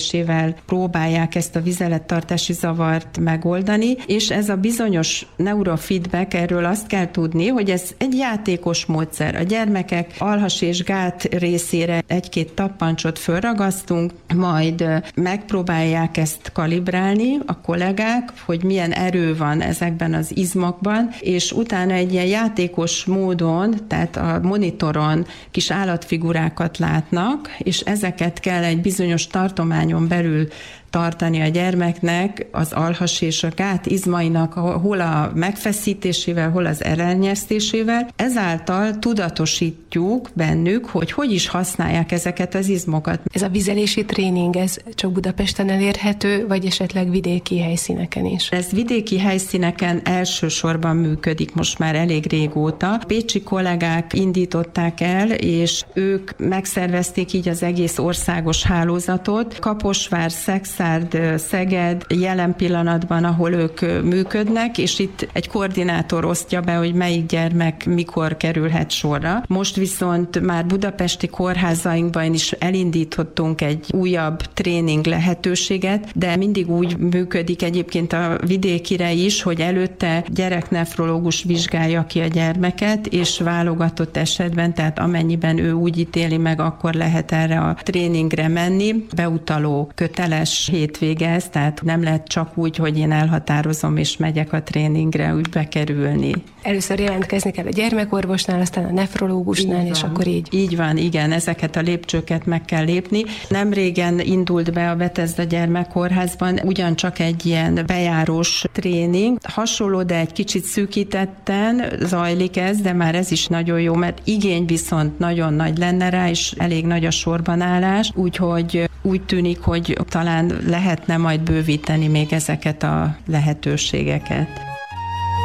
kezelésével próbálják ezt a vizelettartási zavart megoldani, és ez a bizonyos neurofeedback, erről azt kell tudni, hogy ez egy játékos módszer. A gyermekek alhas és gát részére egy-két tappancsot fölragasztunk, majd megpróbálják ezt kalibrálni a kollégák, hogy milyen erő van ezekben az izmokban, és utána egy ilyen játékos módon, tehát a monitoron kis állatfigurákat látnak, és ezeket kell egy bizonyos tartományon belül tartani a gyermeknek az alhas és a gát izmainak hol a megfeszítésével, hol az elernyeztésével. Ezáltal tudatosítjuk bennük, hogy is használják ezeket az izmokat. Ez a vizelési tréning, ez csak Budapesten elérhető, vagy esetleg vidéki helyszíneken is? Ez vidéki helyszíneken elsősorban működik most már elég régóta. Pécsi kollégák indították el, és ők megszervezték így az egész országos hálózatot. Kaposvár, Szexárd, Szeged jelen pillanatban, ahol ők működnek, és itt egy koordinátor osztja be, hogy melyik gyermek mikor kerülhet sorra. Most viszont már budapesti kórházainkban is elindítottunk egy újabb tréning lehetőséget, de mindig úgy működik egyébként a vidékire is, hogy előtte gyereknefrológus vizsgálja ki a gyermeket, és válogatott esetben, tehát amennyiben ő úgy ítéli meg, akkor lehet erre a tréningre menni. Beutaló köteles hétvége ez, tehát nem lehet csak úgy, hogy én elhatározom és megyek a tréningre úgy bekerülni. Először jelentkezni kell a gyermekorvosnál, aztán a nefrológusnál, és akkor így. Így van, igen, ezeket a lépcsőket meg kell lépni. Nem régen indult be a Bethesda Gyermekkórházban ugyancsak egy ilyen bejárós tréning. Hasonló, de egy kicsit szűkítetten zajlik ez, de már ez is nagyon jó, mert igény viszont nagyon nagy lenne rá, és elég nagy a sorbanállás, úgyhogy úgy tűnik, hogy talán lehetne majd bővíteni még ezeket a lehetőségeket.